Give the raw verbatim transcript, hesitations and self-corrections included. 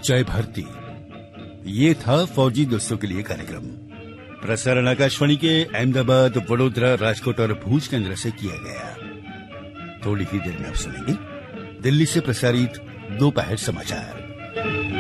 जय भारती। ये था फौजी दोस्तों के लिए कार्यक्रम। प्रसारण आकाशवाणी के अहमदाबाद, वडोदरा, राजकोट और भूज केंद्र से किया गया। थोड़ी ही देर में आप सुनेंगे दिल्ली से प्रसारित दोपहर समाचार।